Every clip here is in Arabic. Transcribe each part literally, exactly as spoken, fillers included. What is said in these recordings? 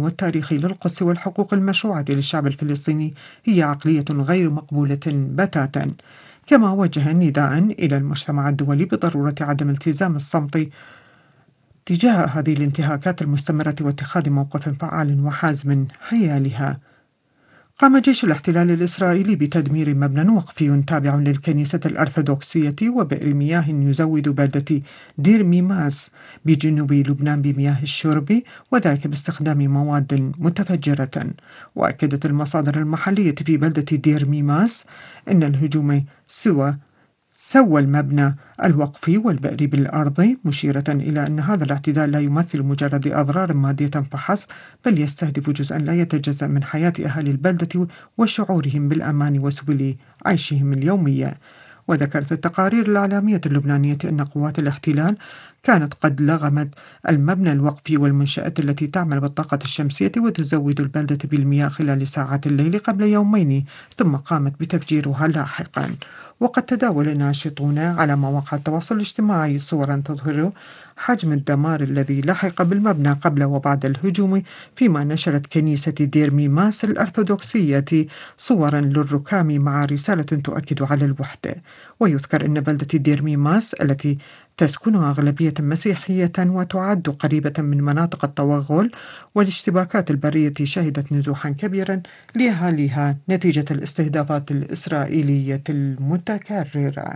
والتاريخي للقدس والحقوق المشروعة للشعب الفلسطيني هي عقلية غير مقبولة بتاتا. كما وجه نداء إلى المجتمع الدولي بضرورة عدم التزام الصمت تجاه هذه الانتهاكات المستمرة واتخاذ موقف فعال وحازم حيالها. قام جيش الاحتلال الإسرائيلي بتدمير مبنى وقفي تابع للكنيسة الأرثوذكسية وبئر مياه يزود بلدة دير ميماس بجنوب لبنان بمياه الشرب، وذلك باستخدام مواد متفجرة. وأكدت المصادر المحلية في بلدة دير ميماس أن الهجوم سوى سوى المبنى الوقفي والبئر بالأرض، مشيرة إلى أن هذا الاعتداء لا يمثل مجرد أضرار مادية فحسب، بل يستهدف جزءا لا يتجزأ من حياة أهالي البلدة وشعورهم بالأمان وسبل عيشهم اليومية. وذكرت التقارير الإعلامية اللبنانية أن قوات الاحتلال كانت قد لغمت المبنى الوقفي والمنشآت التي تعمل بالطاقة الشمسية وتزود البلدة بالمياه خلال ساعات الليل قبل يومين، ثم قامت بتفجيرها لاحقا. وقد تداول الناشطون على مواقع التواصل الاجتماعي صورا تظهر حجم الدمار الذي لحق بالمبنى قبل وبعد الهجوم، فيما نشرت كنيسة دير ميماس الأرثوذكسية صورا للركام مع رسالة تؤكد على الوحدة. ويذكر أن بلدة دير ميماس التي تسكنها أغلبية مسيحية وتعد قريبة من مناطق التوغل والاشتباكات البرية شهدت نزوحا كبيرا لأهاليها نتيجة الاستهدافات الإسرائيلية المتكررة.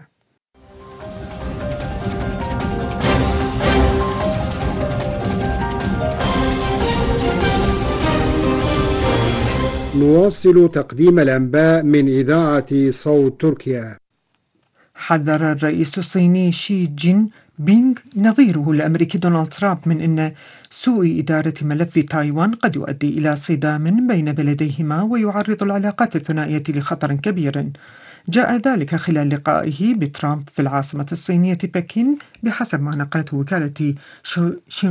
نواصل تقديم الأنباء من إذاعة صوت تركيا. حذر الرئيس الصيني شي جين بينغ نظيره الأمريكي دونالد ترامب من أن سوء إدارة ملف تايوان قد يؤدي إلى صدام بين بلديهما ويعرض العلاقات الثنائية لخطر كبير. جاء ذلك خلال لقائه بترامب في العاصمة الصينية بكين، بحسب ما نقلته وكالة